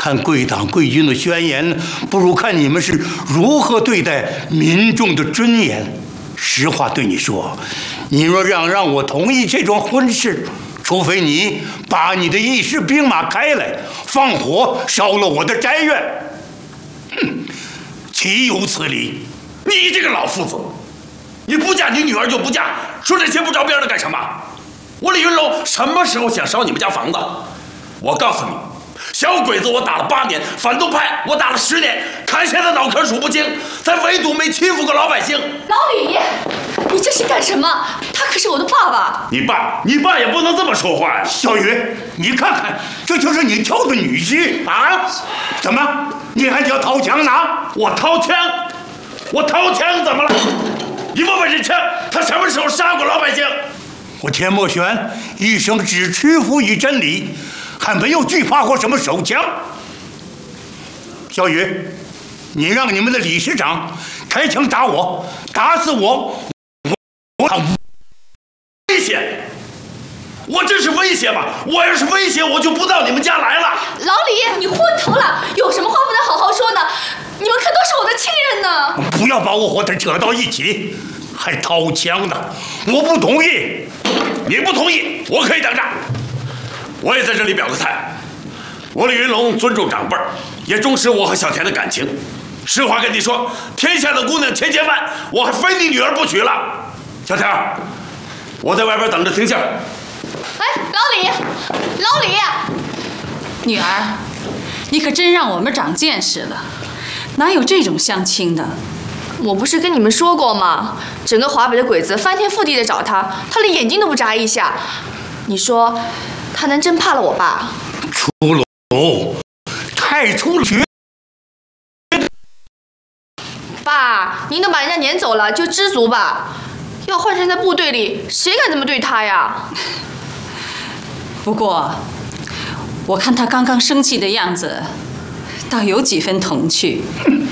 看贵党贵军的宣言，不如看你们是如何对待民众的尊严。实话对你说，你若让我同意这桩婚事，除非你把你的一师兵马开来，放火烧了我的宅院。哼，岂有此理！ 你这个老夫子，你不嫁你女儿就不嫁，说这些不着边的干什么？我李云龙什么时候想烧你们家房子？我告诉你，小鬼子我打了8年，反动派我打了10年，看现在脑壳数不清，咱唯独没欺负过老百姓。 老李，你这是干什么？他可是我的爸爸。 你爸也不能这么说话呀！ 小雨，你看看，这就是你挑的女婿啊？怎么，你还叫掏枪呢？ 我掏枪怎么了？你问问这枪，他什么时候杀过老百姓？ 我田墨玄一生只屈服于真理，还没有惧怕过什么手枪。小雨，你让你们的理事长开枪打我，打死我， 危险！我这是威胁吗？我要是威胁，我就不到你们家来了。 老李，你昏头了，有什么话不能好好说呢？你们可都是我的亲人呢！ 不要把我和他扯到一起，还掏枪呢！我不同意。 你不同意，我可以等着。我也在这里表个态，我李云龙尊重长辈，也重视我和小田的感情。实话跟你说，天下的姑娘千千万，我还非你女儿不娶了。小田，我在外边等着听信。 哎，老李， 女儿，你可真让我们长见识了，哪有这种相亲的？ 我不是跟你们说过吗？整个华北的鬼子翻天覆地的找他，他连眼睛都不眨一下。你说，他能真怕了我爸？ 粗鲁，太粗鲁！ 爸，您都把人家撵走了，就知足吧。要换成在部队里，谁敢这么对他呀？ 不过，我看他刚刚生气的样子，倒有几分童趣。